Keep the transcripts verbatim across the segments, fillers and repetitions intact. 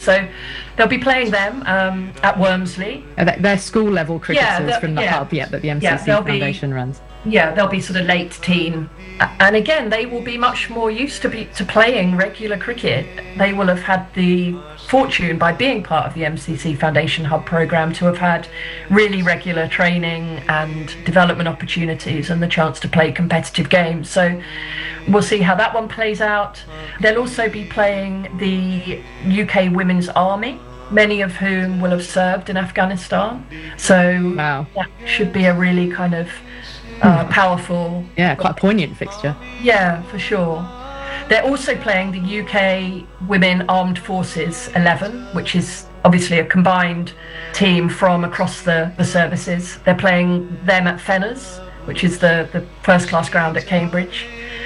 So they'll be playing them um, at Wormsley. They're school level cricketers yeah, from the yeah. hub, yeah, that the M C C yeah, Foundation be, runs. Yeah, they'll be sort of late teen. And again, they will be much more used to be to playing regular cricket. They will have had the fortune, by being part of the M C C Foundation Hub programme, to have had really regular training and development opportunities and the chance to play competitive games. So we'll see how that one plays out. They'll also be playing the U K Women's Army, many of whom will have served in Afghanistan. So wow. that should be a really kind of uh, powerful... Yeah, quite a poignant fixture. Yeah, for sure. They're also playing the U K Women Armed Forces eleven, which is obviously a combined team from across the, the services. They're playing them at Fenners, which is the, the first-class ground at Cambridge.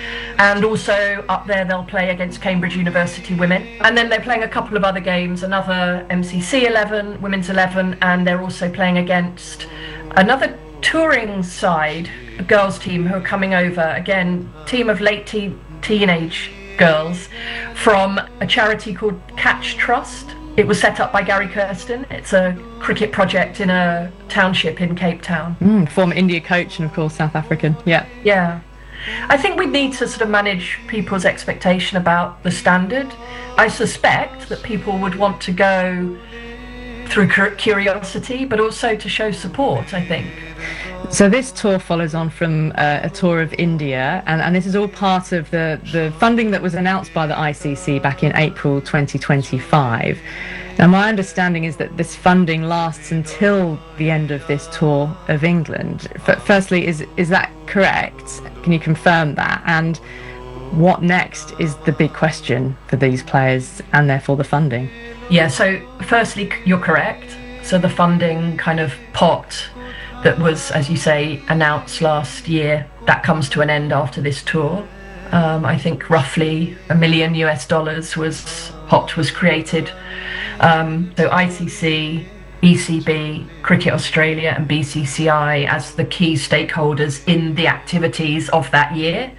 And also up there they'll play against Cambridge University women. And then they're playing a couple of other games, another M C C eleven, Women's eleven, and they're also playing against another touring side, a girls team who are coming over, again, team of late teen, teenage girls from a charity called Catch Trust. It was set up by Gary Kirsten. It's a cricket project in a township in Cape Town. Mm, former India coach and of course South African, yeah. Yeah. I think we need to sort of manage people's expectation about the standard. I suspect that people would want to go through curiosity, but also to show support, I think. So this tour follows on from uh, a tour of India, and, and this is all part of the, the funding that was announced by the I C C back in April twenty twenty-five. Now, my understanding is that this funding lasts until the end of this tour of England. F- firstly, is is that correct? Can you confirm that? And what next is the big question for these players and therefore the funding? Yeah, so firstly, you're correct. So the funding kind of pot that was, as you say, announced last year, that comes to an end after this tour. Um, I think roughly a million U S dollars was pot was created. Um, so I C C, E C B, Cricket Australia and B C C I as the key stakeholders in the activities of that year.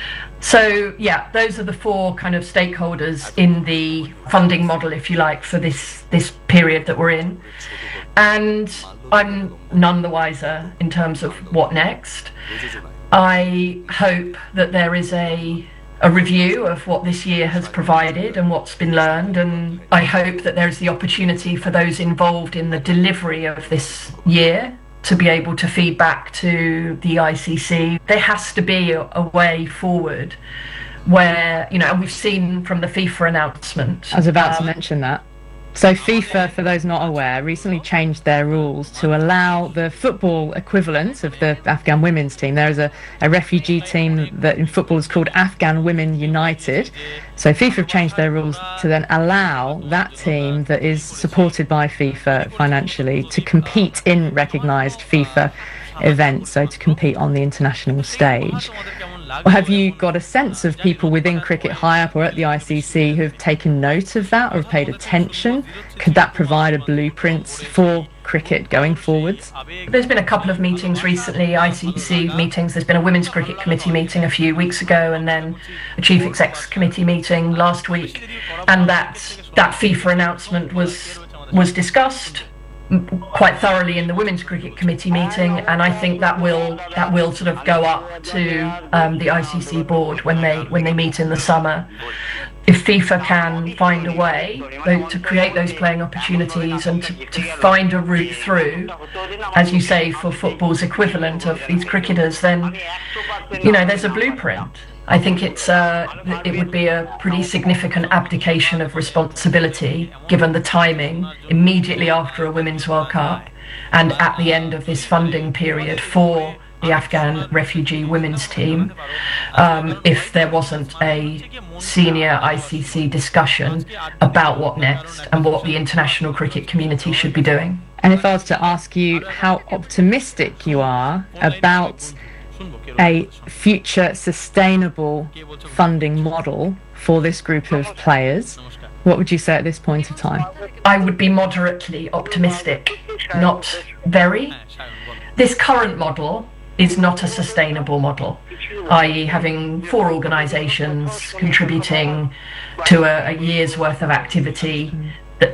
So yeah, those are the four kind of stakeholders in the funding model, if you like, for this this period that we're in. And I'm none the wiser in terms of what next. I hope that there is a a review of what this year has provided and what's been learned, and I hope that there's the opportunity for those involved in the delivery of this year to be able to feed back to the I C C. There has to be a, a way forward where, you know, and we've seen from the FIFA announcement. I was about um, to mention that. So FIFA, for those not aware, recently changed their rules to allow the football equivalent of the Afghan women's team. There is a, a refugee team that in football is called Afghan Women United. So FIFA have changed their rules to then allow that team that is supported by FIFA financially to compete in recognised FIFA events, so to compete on the international stage. Have you got a sense of people within Cricket High Up or at the I C C who have taken note of that or have paid attention? Could that provide a blueprint for cricket going forwards? There's been a couple of meetings recently, I C C meetings. There's been a Women's Cricket Committee meeting a few weeks ago and then a Chief Execs Committee meeting last week. And that that FIFA announcement was was discussed quite thoroughly in the Women's Cricket Committee meeting, and I think that will that will sort of go up to um, the I C C board when they when they meet in the summer. If FIFA can find a way to create those playing opportunities and to, to find a route through, as you say, for football's equivalent of these cricketers, then, you know, there's a blueprint. I think it's uh, it would be a pretty significant abdication of responsibility, given the timing immediately after a Women's World Cup and at the end of this funding period for the Afghan refugee women's team, um, if there wasn't a senior I C C discussion about what next and what the international cricket community should be doing. And if I was to ask you how optimistic you are about a future sustainable funding model for this group of players, what would you say at this point of time? I would be moderately optimistic, not very. This current model is not a sustainable model, that is having four organisations contributing to a, a year's worth of activity